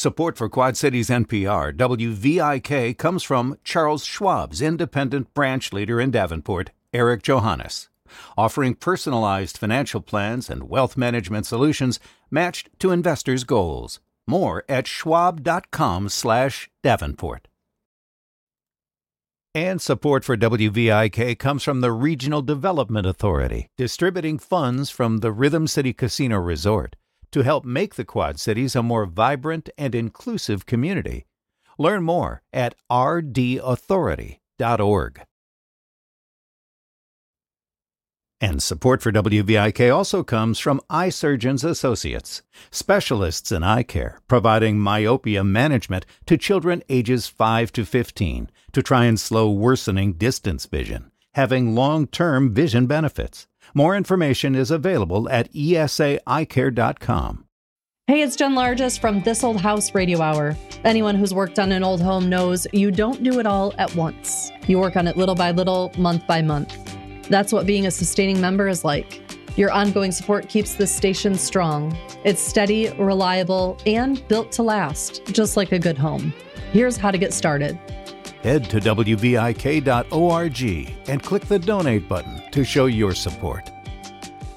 Support for Quad Cities NPR WVIK comes from Charles Schwab's independent branch leader in Davenport, Eric Johannes, offering personalized financial plans and wealth management solutions matched to investors' goals. More at schwab.com/Davenport. And support for WVIK comes from the Regional Development Authority, distributing funds from the Rhythm City Casino Resort to help make the Quad Cities a more vibrant and inclusive community. Learn more at rdauthority.org. And support for WVIK also comes from Eye Surgeons Associates, specialists in eye care, providing myopia management to children ages 5 to 15 to try and slow worsening distance vision, having long-term vision benefits. More information is available at esaeyecare.com. Hey, it's Jen Largest from This Old House Radio Hour. Anyone who's worked on an old home knows you don't do it all at once. You work on it little by little, month by month. That's what being a sustaining member is like. Your ongoing support keeps this station strong. It's steady, reliable, and built to last, just like a good home. Here's how to get started. Head to WVIK.org and click the donate button to show your support.